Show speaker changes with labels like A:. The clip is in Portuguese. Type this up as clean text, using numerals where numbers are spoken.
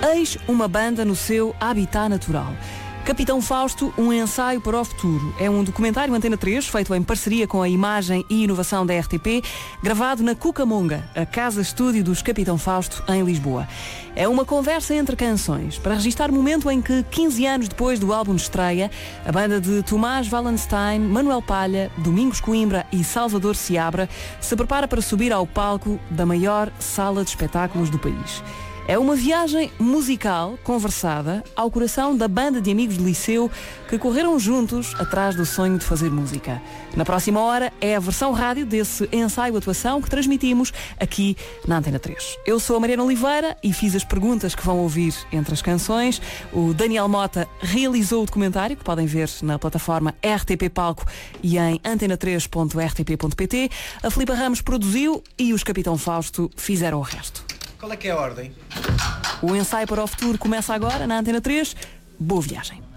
A: Eis uma banda no seu habitat natural. Capitão Fausto, um ensaio para o futuro. É um documentário Antena 3, feito em parceria com a imagem e inovação da RTP, gravado na Cucamonga, a casa-estúdio dos Capitão Fausto, em Lisboa. É uma conversa entre canções, para registrar o momento em que, 15 anos depois do álbum de estreia, a banda de Tomás Wallenstein, Manuel Palha, Domingos Coimbra e Salvador Seabra se prepara para subir ao palco da maior sala de espetáculos do país. É uma viagem musical, conversada, ao coração da banda de amigos de liceu que correram juntos atrás do sonho de fazer música. Na próxima hora é a versão rádio desse ensaio-atuação que transmitimos aqui na Antena 3. Eu sou a Mariana Oliveira e fiz as perguntas que vão ouvir entre as canções. O Daniel Mota realizou o documentário, que podem ver na plataforma RTP Palco e em antena3.rtp.pt. A Filipa Ramos produziu e os Capitão Fausto fizeram o resto.
B: Qual é que é a ordem?
A: O ensaio para o futuro começa agora na Antena 3. Boa viagem.